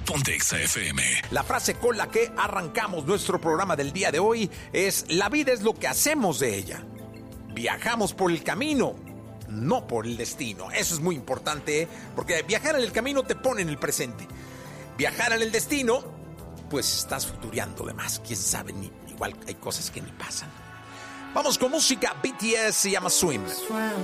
Ponte Exa FM. La frase con la que arrancamos nuestro programa del día de hoy es: la vida es lo que hacemos de ella. Viajamos por el camino, no por el destino. Eso es muy importante, porque viajar en el camino te pone en el presente. Viajar en el destino, pues estás futureando de más. Quién sabe, igual hay cosas que ni pasan. Vamos con música. BTS se llama Swim.